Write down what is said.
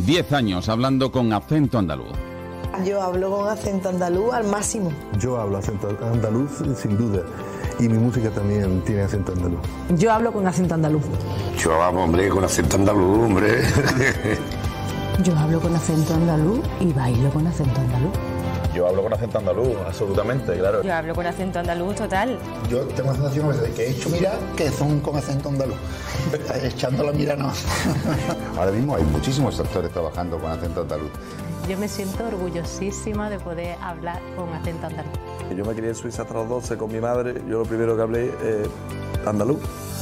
10 años hablando con acento andaluz. Yo hablo con acento andaluz al máximo. Yo hablo acento andaluz sin duda. Y mi música también tiene acento andaluz. Yo hablo con acento andaluz. Yo hablo, hombre, con acento andaluz, hombre. Yo hablo con acento andaluz y bailo con acento andaluz. Yo hablo con acento andaluz, absolutamente, claro. Yo hablo con acento andaluz total. Yo tengo la sensación a veces de que he hecho mirar que son con acento andaluz. Echando la mira no. Ahora mismo hay muchísimos actores trabajando con acento andaluz. Yo me siento orgullosísima de poder hablar con acento andaluz. Yo me crié en Suiza hasta los 12 con mi madre. Yo lo primero que hablé andaluz.